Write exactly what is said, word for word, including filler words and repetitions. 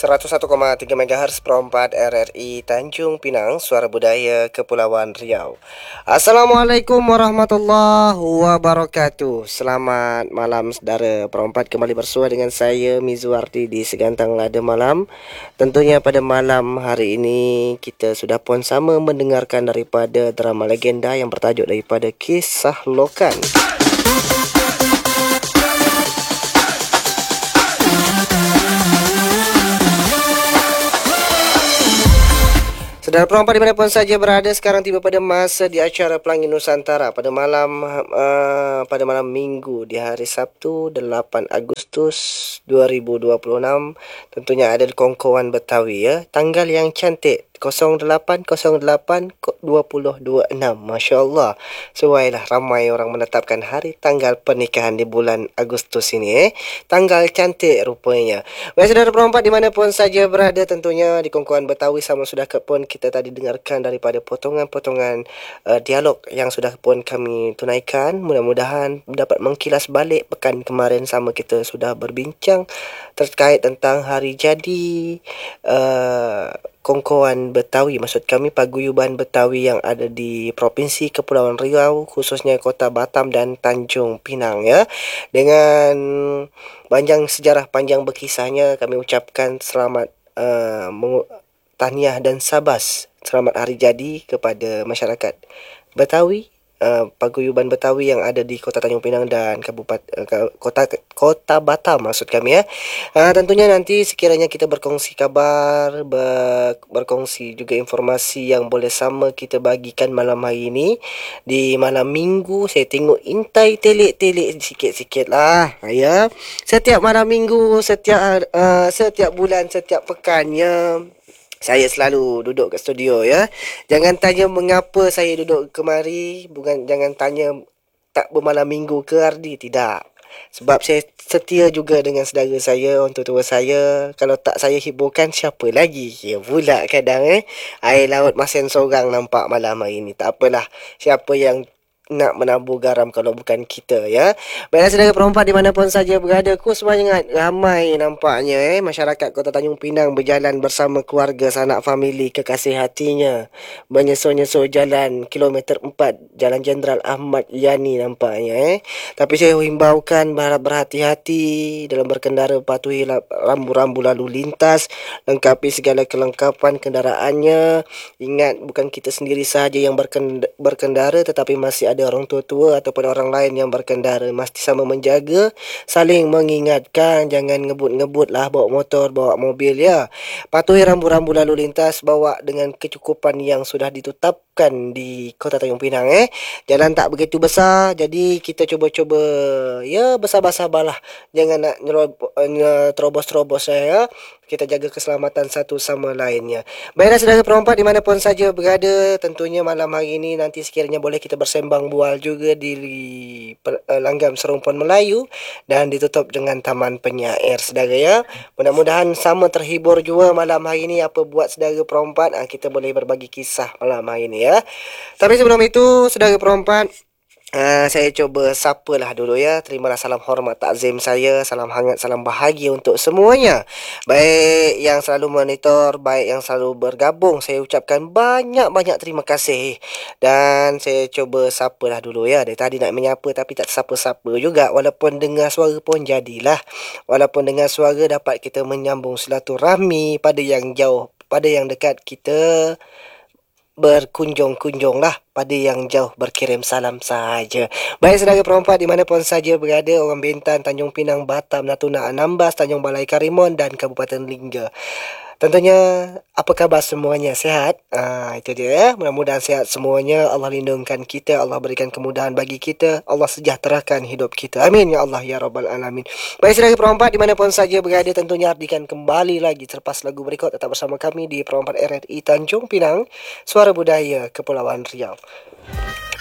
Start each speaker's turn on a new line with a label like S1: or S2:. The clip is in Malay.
S1: seratus satu koma tiga megahertz Pro empat R R I Tanjung Pinang, Suara Budaya Kepulauan Riau. Assalamualaikum warahmatullahi wabarakatuh. Selamat malam saudara Pro empat, kembali bersua dengan saya Mizuardi di Segantang Lada Malam. Tentunya pada malam hari ini kita sudah pun sama mendengarkan daripada drama legenda yang bertajuk daripada Kisah Lokan. Saudara perempuan dimanapun saja berada, sekarang tiba pada masa di acara Pelangi Nusantara pada malam uh, pada malam Minggu di hari Sabtu delapan Agustus dua ribu dua puluh enam. Tentunya ada Kongkowan Betawi ya, tanggal yang cantik kosong delapan kosong delapan dua ribu dua puluh enam. Masya Allah, sesuailah ramai orang menetapkan hari tanggal pernikahan di bulan Agustus ini eh. Tanggal cantik rupanya. Baik saudara perempuan dimanapun saja berada, tentunya di Kongkowan Betawi sama sudah ke pun kita tadi dengarkan daripada potongan-potongan uh, dialog yang sudah pun kami tunaikan. Mudah-mudahan dapat mengkilas balik pekan kemarin sama kita sudah berbincang terkait tentang hari jadi uh, Kongkowan Betawi, maksud kami paguyuban Betawi yang ada di Provinsi Kepulauan Riau, khususnya Kota Batam dan Tanjung Pinang ya. Dengan panjang sejarah, panjang berkisahnya, kami ucapkan selamat uh, tahniah dan sabas, selamat hari jadi kepada masyarakat Betawi, uh, paguyuban Betawi yang ada di Kota Tanjung Pinang dan Kabupaten uh, Kota Kota Batam maksud kami ya. Uh, tentunya nanti sekiranya kita berkongsi kabar, ber, berkongsi juga informasi yang boleh sama kita bagikan malam hari ini di malam Minggu. Saya tengok intai telik-telik sikit-sikit lah ya. Setiap malam Minggu, setiap uh, setiap bulan, setiap pekannya saya selalu duduk kat studio ya. Jangan tanya mengapa saya duduk kemari, bukan jangan tanya tak bermalam minggu ke Ardi, tidak. Sebab saya setia juga dengan saudara saya, orang tua saya. Kalau tak saya hiburkan, siapa lagi? Ya pula kadang eh. Air laut masin seorang nampak malam hari ini. Tak apalah, siapa yang nak menabur garam kalau bukan kita ya. Baiklah saudara perempuan dimanapun saja berada, ku semangat ramai nampaknya eh masyarakat Kota Tanjung Pinang berjalan bersama keluarga, sanak famili, kekasih hatinya, menyesor-nyesor jalan kilometer empat Jalan Jenderal Ahmad Yani nampaknya eh. Tapi saya himbaukan berharap berhati-hati dalam berkendara, patuhi rambu-rambu lalu lintas, lengkapi segala kelengkapan kendaraannya. Ingat, bukan kita sendiri sahaja yang berkendara, tetapi masih ada ada orang tua-tua ataupun orang lain yang berkendara. Mesti sama menjaga, saling mengingatkan, jangan ngebut-ngebut lah bawa motor, bawa mobil ya. Patuhi rambu-rambu lalu lintas, bawa dengan kecukupan yang sudah ditetapkan di Kota Tanjung Pinang eh. Jalan tak begitu besar, jadi kita cuba-cuba ya bersabar-sabarlah. Jangan nak terobos-terobos ya. Kita jaga keselamatan satu sama lainnya. Baiklah saudara perempuan dimanapun saja berada, tentunya malam hari ini nanti sekiranya boleh kita bersembang bual juga di uh, Langgam Serumpun Melayu dan ditutup dengan Taman Penyair saudara ya. Mudah-mudahan sama terhibur juga malam hari ini apa buat saudara perempuan. Uh, kita boleh berbagi kisah malam hari ini ya. Tapi sebelum itu saudara perempuan, Uh, saya coba sapalah dulu ya. Terimalah salam hormat takzim saya, salam hangat, salam bahagia untuk semuanya. Baik yang selalu monitor, baik yang selalu bergabung, saya ucapkan banyak-banyak terima kasih. Dan saya coba sapalah dulu ya. Dari tadi nak menyapa tapi tak sapa-sapa juga. Walaupun dengar suara pun jadilah. Walaupun dengar suara dapat kita menyambung silaturahmi. Pada yang jauh, pada yang dekat kita berkunjung-kunjung lah, pada yang jauh berkirim salam sahaja. Baik saudara perempuan dimanapun saja berada, orang Bintan, Tanjung Pinang, Batam, Natuna, Anambas, Tanjung Balai Karimun dan Kabupaten Lingga. Tentunya apa khabar semuanya, sehat? Ah, itu dia ya. Mudah-mudahan sehat semuanya. Allah lindungkan kita, Allah berikan kemudahan bagi kita, Allah sejahterakan hidup kita. Amin ya Allah ya Rabbal Alamin. Baik saudara perempuan dimanapun saja berada, tentunya artikan kembali lagi selepas lagu berikut. Tetap bersama kami di Pro empat R R I Tanjung Pinang, Suara Budaya Kepulauan Riau.